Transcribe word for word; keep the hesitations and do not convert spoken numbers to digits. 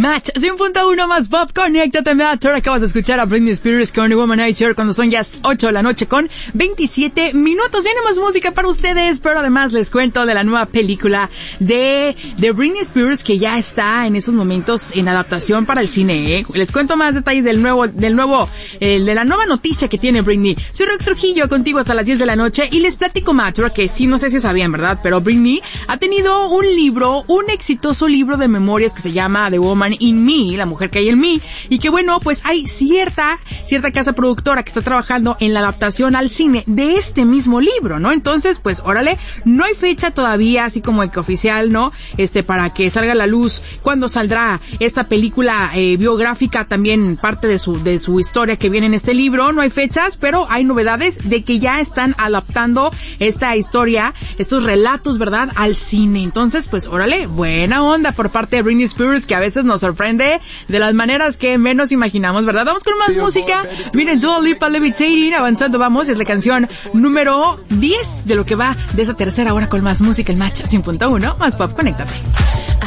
Match cien punto uno más pop, conéctate Match. Ahora acabas de escuchar a Britney Spears con Womanizer cuando son ya ocho de la noche con veintisiete minutos. Viene más música para ustedes, pero además les cuento de la nueva película de, de Britney Spears que ya está en esos momentos en adaptación para el cine, ¿eh? Les cuento más detalles del nuevo, del nuevo, eh, de la nueva noticia que tiene Britney. Soy Rox Trujillo contigo hasta las diez de la noche y les platico Match, que sí, no sé si sabían, ¿verdad? Pero Britney ha tenido un libro, un exitoso libro de memorias que se llama The Woman in Me, la mujer que hay en mí, y que bueno, pues hay cierta, cierta casa productora que está trabajando en la adaptación al cine de este mismo libro, ¿no? Entonces, pues, órale, no hay fecha todavía, así como que oficial, ¿no? Este, para que salga a la luz cuando saldrá esta película eh, biográfica, también parte de su, de su historia que viene en este libro, no hay fechas, pero hay novedades de que ya están adaptando esta historia, estos relatos, ¿verdad?, al cine. Entonces, pues, órale, buena onda por parte de Britney Spears, que a veces nos sorprende de las maneras que menos imaginamos, ¿verdad? Vamos con más música. Miren, Dua Lipa, Levitating, avanzando vamos, es la canción número diez de lo que va de esa tercera hora con más música, el Match cien punto uno, más pop, conéctate.